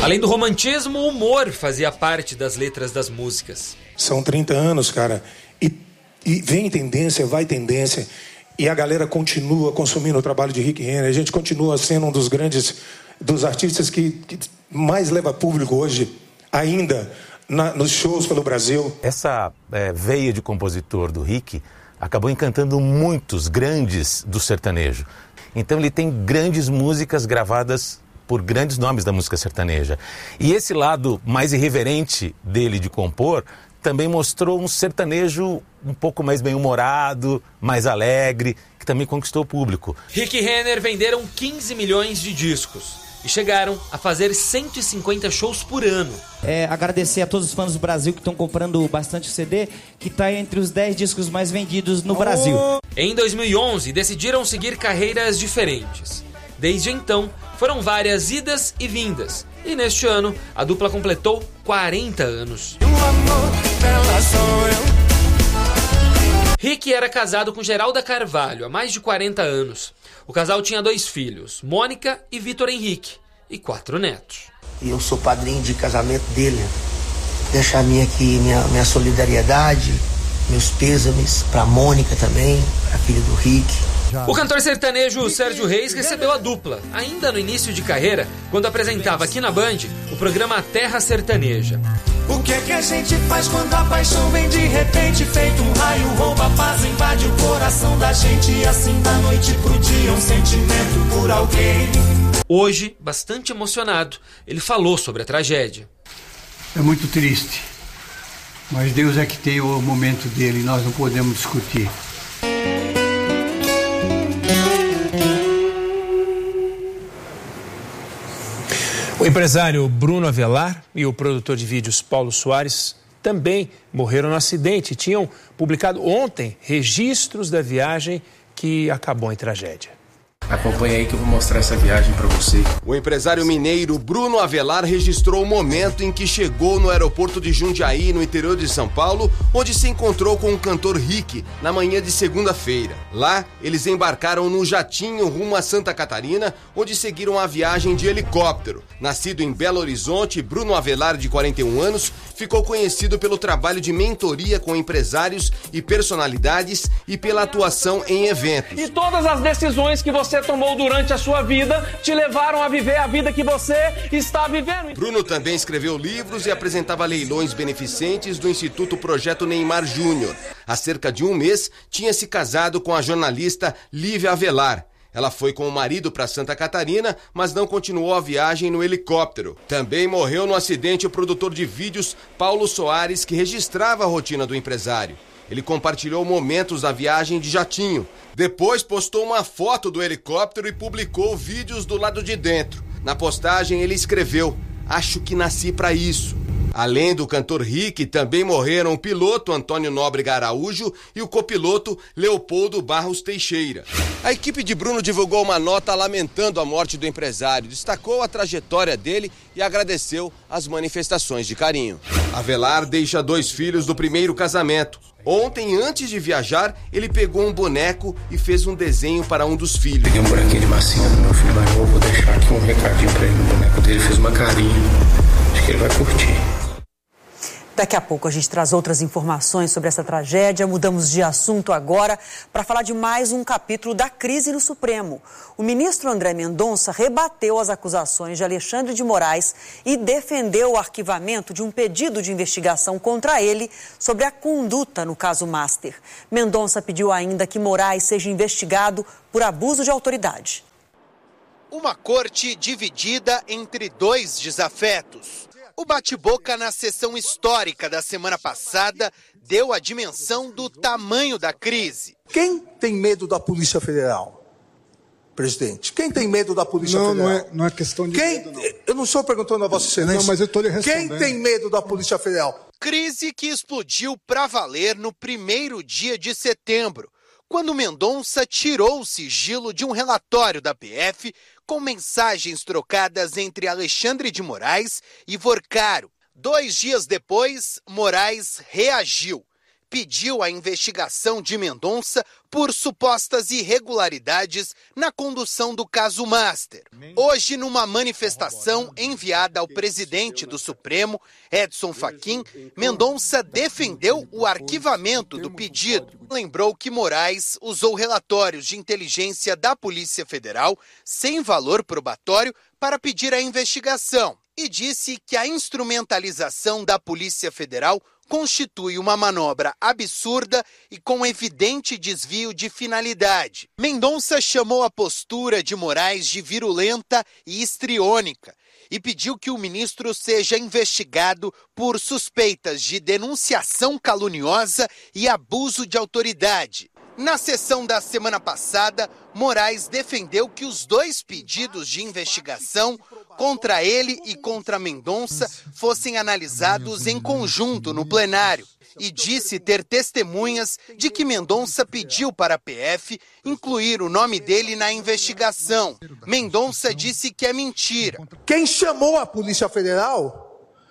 Além do romantismo, o humor fazia parte das letras das músicas. São 30 anos, cara, e vem tendência, vai tendência, e a galera continua consumindo o trabalho de Rick Renner. A gente continua sendo um dos dos artistas que mais leva público hoje, ainda, nos shows pelo Brasil. Essa veia de compositor do Rick acabou encantando muitos grandes do sertanejo. Então ele tem grandes músicas gravadas por grandes nomes da música sertaneja. E esse lado mais irreverente dele de compor também mostrou um sertanejo um pouco mais bem-humorado, mais alegre, que também conquistou o público. Rick Renner venderam 15 milhões de discos e chegaram a fazer 150 shows por ano. Agradecer a todos os fãs do Brasil que estão comprando bastante CD, que está entre os 10 discos mais vendidos no Brasil. Em 2011, decidiram seguir carreiras diferentes. Desde então, foram várias idas e vindas. E neste ano, a dupla completou 40 anos. Rick era casado com Geralda Carvalho há mais de 40 anos. O casal tinha 2 filhos, Mônica e Vitor Henrique, e 4 netos. Eu sou padrinho de casamento dele. Deixar minha solidariedade, meus pêsames para Mônica também, a filha do Rick. O cantor sertanejo Sérgio Reis recebeu a dupla, ainda no início de carreira, quando apresentava aqui na Band o programa Terra Sertaneja. O que é que a gente faz quando a paixão vem de repente? Feito um raio, rouba a paz, invade o coração da gente. E assim da noite pro dia, um sentimento por alguém. Hoje, bastante emocionado, ele falou sobre a tragédia. É muito triste, mas Deus é que tem o momento dele, nós não podemos discutir. O empresário Bruno Avelar e o produtor de vídeos Paulo Soares também morreram no acidente. Tinham publicado ontem registros da viagem que acabou em tragédia. Acompanha aí que eu vou mostrar essa viagem para você. O empresário mineiro Bruno Avelar registrou o momento em que chegou no aeroporto de Jundiaí, no interior de São Paulo, onde se encontrou com o cantor Rick na manhã de segunda-feira. Lá, eles embarcaram no jatinho rumo a Santa Catarina, onde seguiram a viagem de helicóptero. Nascido em Belo Horizonte, Bruno Avelar, de 41 anos, ficou conhecido pelo trabalho de mentoria com empresários e personalidades e pela atuação em eventos. E todas as decisões que você tomou durante a sua vida te levaram a viver a vida que você está vivendo. Bruno também escreveu livros e apresentava leilões beneficentes do Instituto Projeto Neymar Júnior. Há cerca de um mês, tinha se casado com a jornalista Lívia Avelar. Ela foi com o marido para Santa Catarina, mas não continuou a viagem no helicóptero. Também morreu no acidente o produtor de vídeos Paulo Soares, que registrava a rotina do empresário. Ele compartilhou momentos da viagem de jatinho. Depois postou uma foto do helicóptero e publicou vídeos do lado de dentro. Na postagem ele escreveu: "Acho que nasci para isso". Além do cantor Rick, também morreram o piloto Antônio Nóbrega Araújo e o copiloto Leopoldo Barros Teixeira. A equipe de Bruno divulgou uma nota lamentando a morte do empresário, destacou a trajetória dele e agradeceu as manifestações de carinho. Avelar deixa 2 filhos do primeiro casamento. Ontem, antes de viajar, ele pegou um boneco e fez um desenho para um dos filhos. Peguei um bonequinho de massinha do meu filho mais novo, vou deixar aqui um recadinho para ele no boneco dele, fez uma carinha, acho que ele vai curtir. Daqui a pouco a gente traz outras informações sobre essa tragédia. Mudamos de assunto agora para falar de mais um capítulo da crise no Supremo. O ministro André Mendonça rebateu as acusações de Alexandre de Moraes e defendeu o arquivamento de um pedido de investigação contra ele sobre a conduta no caso Master. Mendonça pediu ainda que Moraes seja investigado por abuso de autoridade. Uma corte dividida entre 2 desafetos. O bate-boca na sessão histórica da semana passada deu a dimensão do tamanho da crise. Quem tem medo da Polícia Federal, presidente? Quem tem medo da Polícia Federal? Não é questão de medo, não. Eu não estou perguntando a Vossa Excelência. Não, mas eu estou lhe respondendo. Quem tem medo da Polícia Federal? Crise que explodiu para valer no primeiro dia de setembro, quando Mendonça tirou o sigilo de um relatório da PF com mensagens trocadas entre Alexandre de Moraes e Vorcaro. 2 dias depois, Moraes reagiu. pediu a investigação de Mendonça por supostas irregularidades na condução do caso Master. Hoje, numa manifestação enviada ao presidente do Supremo, Edson Fachin, Mendonça defendeu o arquivamento do pedido. Lembrou que Moraes usou relatórios de inteligência da Polícia Federal sem valor probatório para pedir a investigação e disse que a instrumentalização da Polícia Federal constitui uma manobra absurda e com evidente desvio de finalidade. Mendonça chamou a postura de Moraes de virulenta e histriônica e pediu que o ministro seja investigado por suspeitas de denunciação caluniosa e abuso de autoridade. Na sessão da semana passada, Moraes defendeu que os dois pedidos de investigação contra ele e contra Mendonça fossem analisados em conjunto no plenário e disse ter testemunhas de que Mendonça pediu para a PF incluir o nome dele na investigação. Mendonça disse que é mentira. Quem chamou a Polícia Federal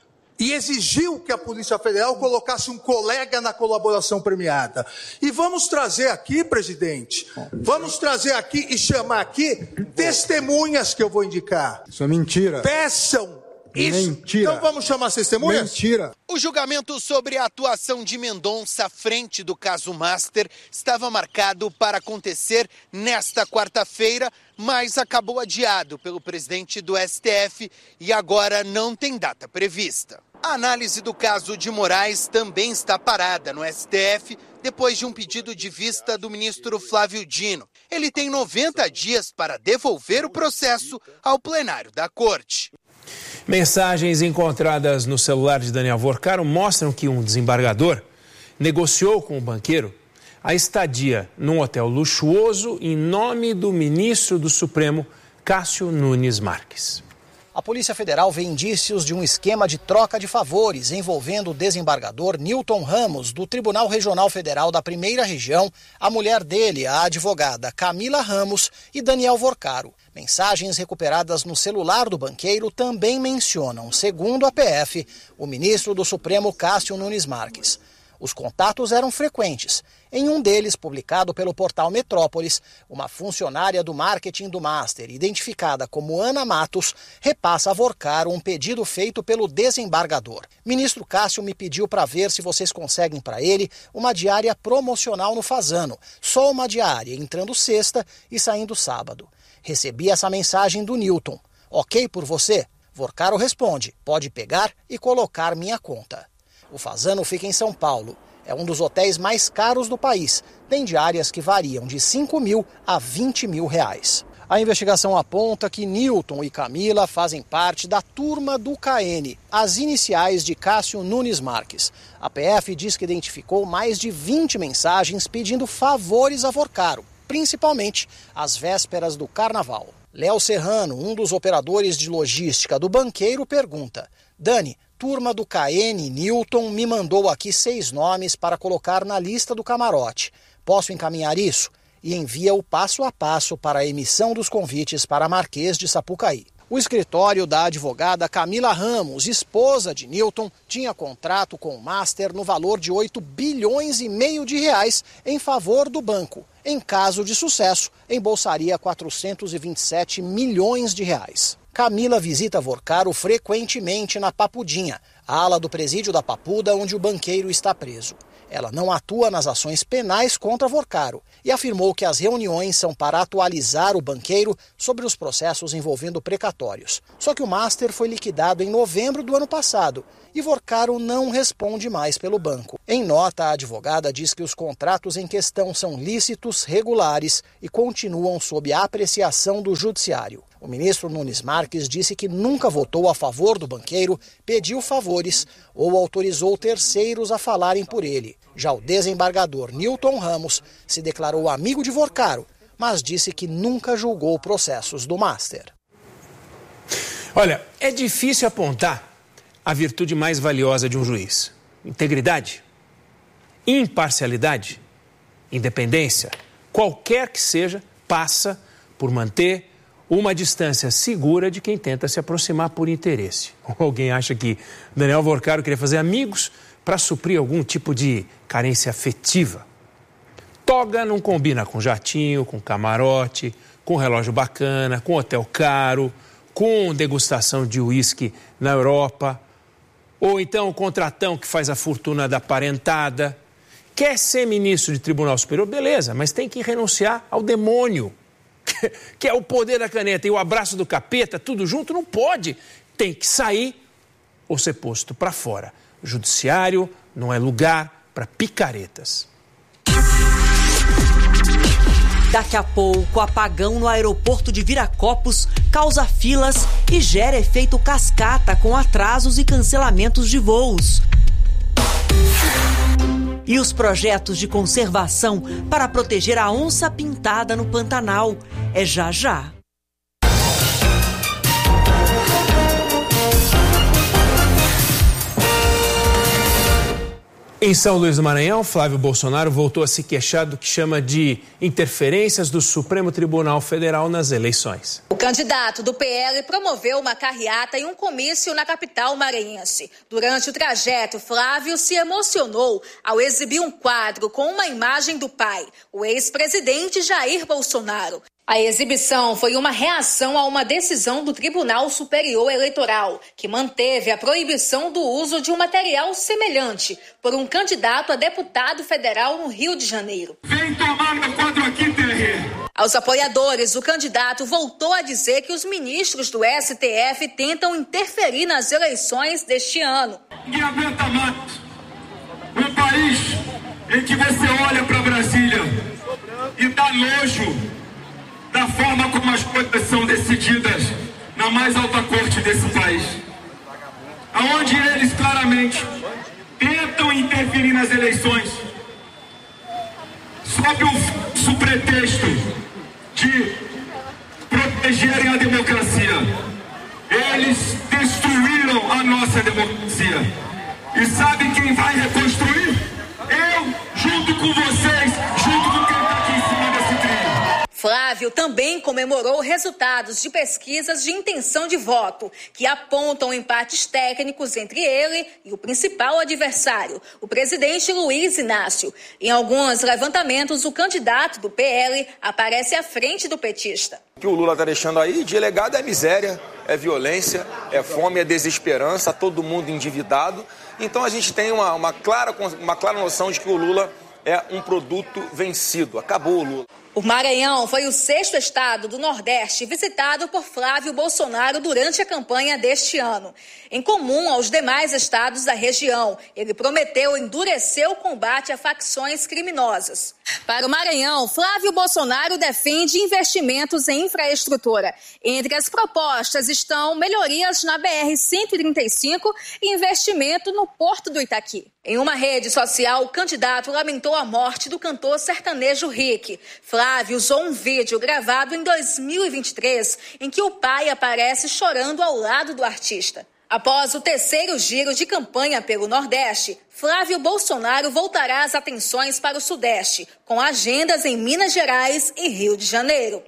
e exigiu que a Polícia Federal colocasse um colega na colaboração premiada. E vamos trazer aqui, presidente, vamos trazer aqui e chamar aqui testemunhas que eu vou indicar. Isso é mentira. Peçam isso. Mentira. Então vamos chamar as testemunhas? Mentira. O julgamento sobre a atuação de Mendonça à frente do caso Master estava marcado para acontecer nesta quarta-feira, mas acabou adiado pelo presidente do STF e agora não tem data prevista. A análise do caso de Moraes também está parada no STF depois de um pedido de vista do ministro Flávio Dino. Ele tem 90 dias para devolver o processo ao plenário da Corte. Mensagens encontradas no celular de Daniel Vorcaro mostram que um desembargador negociou com o banqueiro a estadia num hotel luxuoso em nome do ministro do Supremo, Cássio Nunes Marques. A Polícia Federal vê indícios de um esquema de troca de favores envolvendo o desembargador Newton Ramos, do Tribunal Regional Federal da Primeira Região, a mulher dele, a advogada Camila Ramos, e Daniel Vorcaro. Mensagens recuperadas no celular do banqueiro também mencionam, segundo a PF, o ministro do Supremo Cássio Nunes Marques. Os contatos eram frequentes. Em um deles, publicado pelo portal Metrópolis, uma funcionária do marketing do Master, identificada como Ana Matos, repassa a Vorcaro um pedido feito pelo desembargador. Ministro Cássio me pediu para ver se vocês conseguem para ele uma diária promocional no Fazano. Só uma diária, entrando sexta e saindo sábado. Recebi essa mensagem do Newton. Ok por você? Vorcaro responde, pode pegar e colocar minha conta. O Fazano fica em São Paulo. É um dos hotéis mais caros do país. Tem diárias que variam de 5 mil a 20 mil reais. A investigação aponta que Newton e Camila fazem parte da turma do KN, as iniciais de Cássio Nunes Marques. A PF diz que identificou mais de 20 mensagens pedindo favores a Vorcaro, principalmente às vésperas do Carnaval. Léo Serrano, um dos operadores de logística do banqueiro, pergunta: Dani, turma do KN Newton me mandou aqui 6 nomes para colocar na lista do camarote. Posso encaminhar isso? E envia o passo a passo para a emissão dos convites para Marquês de Sapucaí. O escritório da advogada Camila Ramos, esposa de Newton, tinha contrato com o Master no valor de 8,5 bilhões de reais em favor do banco. Em caso de sucesso, embolsaria 427 milhões de reais. Camila visita Vorcaro frequentemente na Papudinha, a ala do presídio da Papuda, onde o banqueiro está preso. Ela não atua nas ações penais contra Vorcaro e afirmou que as reuniões são para atualizar o banqueiro sobre os processos envolvendo precatórios. Só que o Master foi liquidado em novembro do ano passado e Vorcaro não responde mais pelo banco. Em nota, a advogada diz que os contratos em questão são lícitos, regulares e continuam sob a apreciação do judiciário. O ministro Nunes Marques disse que nunca votou a favor do banqueiro, pediu favores ou autorizou terceiros a falarem por ele. Já o desembargador Newton Ramos se declarou amigo de Vorcaro, mas disse que nunca julgou processos do Master. Olha, é difícil apontar a virtude mais valiosa de um juiz: integridade, imparcialidade, independência. Qualquer que seja, passa por manter uma distância segura de quem tenta se aproximar por interesse. Alguém acha que Daniel Vorcaro queria fazer amigos para suprir algum tipo de carência afetiva. Toga não combina com jatinho, com camarote, com relógio bacana, com hotel caro, com degustação de uísque na Europa, ou então o contratão que faz a fortuna da parentada. Quer ser ministro de Tribunal Superior? Beleza, mas tem que renunciar ao demônio, que é o poder da caneta e o abraço do capeta, tudo junto, não pode. Tem que sair ou ser posto para fora. O judiciário não é lugar para picaretas. Daqui a pouco, apagão no aeroporto de Viracopos causa filas e gera efeito cascata com atrasos e cancelamentos de voos. E os projetos de conservação para proteger a onça-pintada no Pantanal. É já já. Em São Luís do Maranhão, Flávio Bolsonaro voltou a se queixar do que chama de interferências do Supremo Tribunal Federal nas eleições. O candidato do PL promoveu uma carreata e um comício na capital maranhense. Durante o trajeto, Flávio se emocionou ao exibir um quadro com uma imagem do pai, o ex-presidente Jair Bolsonaro. A exibição foi uma reação a uma decisão do Tribunal Superior Eleitoral, que manteve a proibição do uso de um material semelhante por um candidato a deputado federal no Rio de Janeiro. Vem tomar meu quadro aqui, Terry. Aos apoiadores, o candidato voltou a dizer que os ministros do STF tentam interferir nas eleições deste ano. Ninguém aguenta mais um país em que você olha para Brasília e dá nojo da forma como as coisas são decididas na mais alta corte desse país, aonde eles claramente tentam interferir nas eleições sob o pretexto de protegerem a democracia. Eles destruíram a nossa democracia. E sabe quem vai reconstruir? Eu, junto com vocês, junto com quem está aqui em cima desse trilho. Flávio também comemorou resultados de pesquisas de intenção de voto, que apontam empates técnicos entre ele e o principal adversário, o presidente Luiz Inácio. Em alguns levantamentos, o candidato do PL aparece à frente do petista. O que o Lula está deixando aí de legado é miséria, é violência, é fome, é desesperança, todo mundo endividado. Então a gente tem uma clara noção de que o Lula é um produto vencido. Acabou o Lula. O Maranhão foi o 6º estado do Nordeste visitado por Flávio Bolsonaro durante a campanha deste ano. Em comum aos demais estados da região, ele prometeu endurecer o combate a facções criminosas. Para o Maranhão, Flávio Bolsonaro defende investimentos em infraestrutura. Entre as propostas estão melhorias na BR-135 e investimento no Porto do Itaqui. Em uma rede social, o candidato lamentou a morte do cantor sertanejo Rick. Flávio usou um vídeo gravado em 2023, em que o pai aparece chorando ao lado do artista. Após o 3º giro de campanha pelo Nordeste, Flávio Bolsonaro voltará as atenções para o Sudeste, com agendas em Minas Gerais e Rio de Janeiro.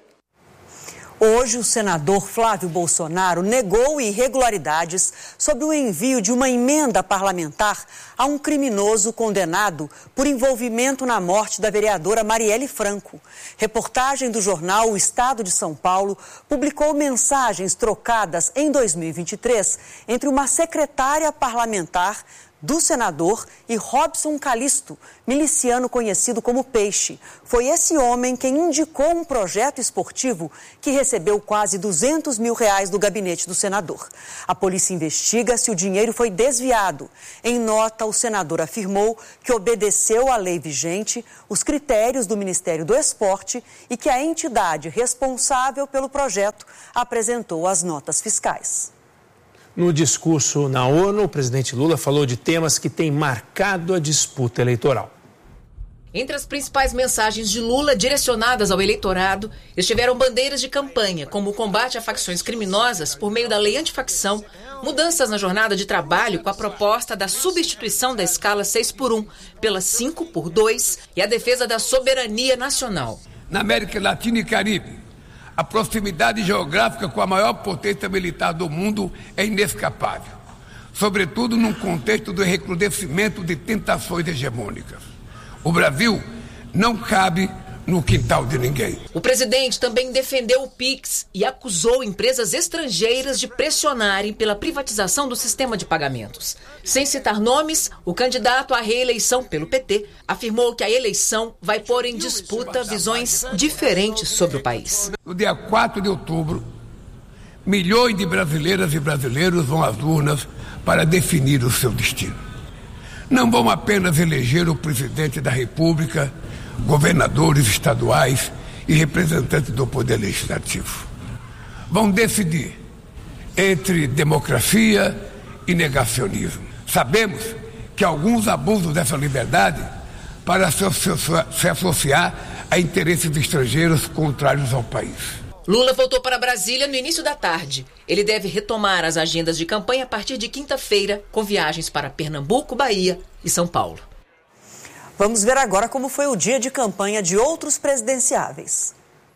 Hoje, o senador Flávio Bolsonaro negou irregularidades sobre o envio de uma emenda parlamentar a um criminoso condenado por envolvimento na morte da vereadora Marielle Franco. Reportagem do jornal O Estado de São Paulo publicou mensagens trocadas em 2023 entre uma secretária parlamentar do senador e Robson Calisto, miliciano conhecido como Peixe. Foi esse homem quem indicou um projeto esportivo que recebeu quase R$200 mil do gabinete do senador. A polícia investiga se o dinheiro foi desviado. Em nota, o senador afirmou que obedeceu à lei vigente, os critérios do Ministério do Esporte e que a entidade responsável pelo projeto apresentou as notas fiscais. No discurso na ONU, o presidente Lula falou de temas que têm marcado a disputa eleitoral. Entre as principais mensagens de Lula direcionadas ao eleitorado estiveram bandeiras de campanha, como o combate a facções criminosas por meio da lei antifacção, mudanças na jornada de trabalho com a proposta da substituição da escala 6x1 pela 5x2 e a defesa da soberania nacional. Na América Latina e Caribe, a proximidade geográfica com a maior potência militar do mundo é inescapável. sobretudo num contexto do recrudescimento de tentações hegemônicas. O Brasil não cabe no quintal de ninguém. O presidente também defendeu o Pix e acusou empresas estrangeiras de pressionarem pela privatização do sistema de pagamentos. Sem citar nomes, o candidato à reeleição pelo PT afirmou que a eleição vai pôr em disputa visões diferentes sobre o país. No dia 4 de outubro, milhões de brasileiras e brasileiros vão às urnas para definir o seu destino. Não vão apenas eleger o presidente da República, governadores estaduais e representantes do poder legislativo. Vão decidir entre democracia e negacionismo. Sabemos que alguns abusam dessa liberdade para se associar a interesses estrangeiros contrários ao país. Lula voltou para Brasília no início da tarde. Ele deve retomar as agendas de campanha a partir de quinta-feira, com viagens para Pernambuco, Bahia e São Paulo. Vamos ver agora como foi o dia de campanha de outros presidenciáveis.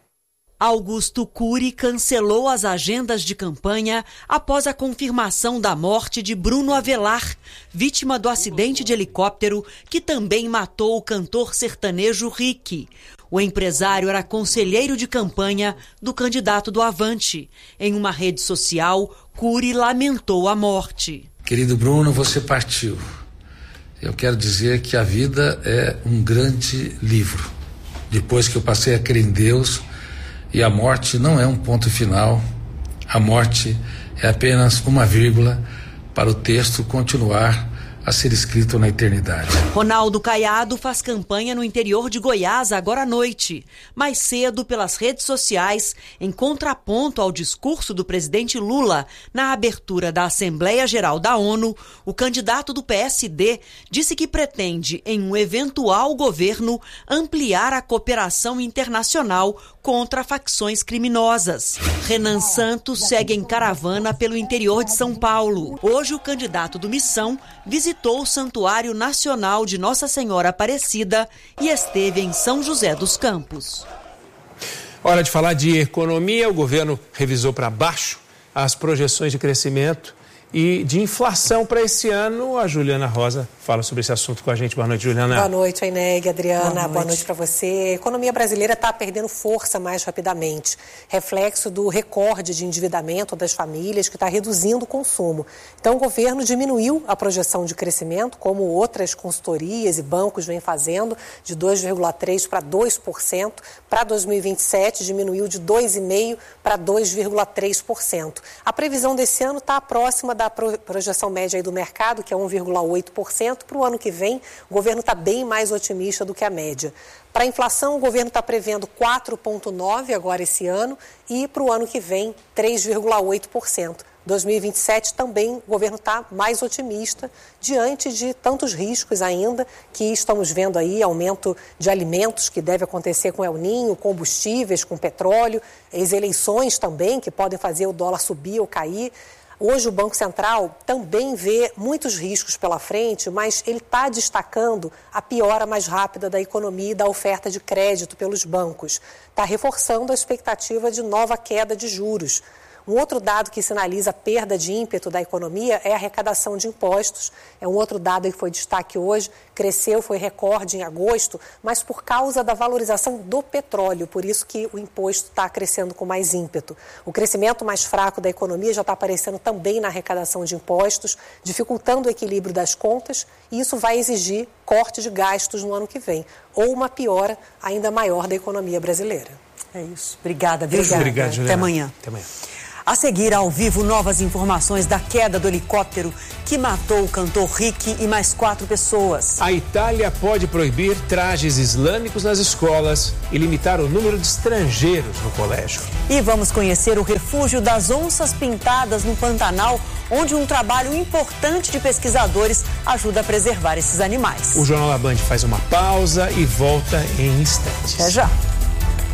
Augusto Cury cancelou as agendas de campanha após a confirmação da morte de Bruno Avelar, vítima do acidente de helicóptero que também matou o cantor sertanejo Rick. O empresário era conselheiro de campanha do candidato do Avante. Em uma rede social, Cury lamentou a morte. Querido Bruno, você partiu. Eu quero dizer que a vida é um grande livro. Depois que eu passei a crer em Deus, e a morte não é um ponto final, a morte é apenas uma vírgula para o texto continuar a ser escrito na eternidade. Ronaldo Caiado faz campanha no interior de Goiás agora à noite. Mais cedo, pelas redes sociais, em contraponto ao discurso do presidente Lula na abertura da Assembleia Geral da ONU, o candidato do PSD disse que pretende, em um eventual governo, ampliar a cooperação internacional contra facções criminosas. Renan Santos segue em caravana pelo interior de São Paulo. Hoje, o candidato do Missão visitou o Santuário Nacional de Nossa Senhora Aparecida e esteve em São José dos Campos. Hora de falar de economia. O governo revisou para baixo as projeções de crescimento e de inflação para esse ano. A Juliana Rosa fala sobre esse assunto com a gente. Boa noite, Juliana. Boa noite, Aineg, Adriana. Boa noite para você. A economia brasileira está perdendo força mais rapidamente. Reflexo do recorde de endividamento das famílias que está reduzindo o consumo. Então, o governo diminuiu a projeção de crescimento, como outras consultorias e bancos vêm fazendo, de 2,3% para 2%. Para 2027, diminuiu de 2,5% para 2,3%. A previsão desse ano está próxima da projeção média aí do mercado, que é 1,8%. Para o ano que vem, o governo está bem mais otimista do que a média. Para a inflação, o governo está prevendo 4,9% agora esse ano e para o ano que vem, 3,8%. 2027 também o governo está mais otimista diante de tantos riscos ainda que estamos vendo aí, aumento de alimentos que deve acontecer com El Ninho, combustíveis, com petróleo, as eleições também que podem fazer o dólar subir ou cair. Hoje o Banco Central também vê muitos riscos pela frente, mas ele está destacando a piora mais rápida da economia e da oferta de crédito pelos bancos. Está reforçando a expectativa de nova queda de juros. Um outro dado que sinaliza a perda de ímpeto da economia é a arrecadação de impostos. É um outro dado que foi destaque hoje, cresceu, foi recorde em agosto, mas por causa da valorização do petróleo, por isso que o imposto está crescendo com mais ímpeto. O crescimento mais fraco da economia já está aparecendo também na arrecadação de impostos, dificultando o equilíbrio das contas, e isso vai exigir corte de gastos no ano que vem, ou uma piora ainda maior da economia brasileira. É isso. Obrigada, Obrigado, Juliana. Até amanhã. Até amanhã. A seguir, ao vivo, novas informações da queda do helicóptero que matou o cantor Rick e mais 4 pessoas. A Itália pode proibir trajes islâmicos nas escolas e limitar o número de estrangeiros no colégio. E vamos conhecer o refúgio das onças pintadas no Pantanal, onde um trabalho importante de pesquisadores ajuda a preservar esses animais. O Jornal da Band faz uma pausa e volta em instantes. Até já.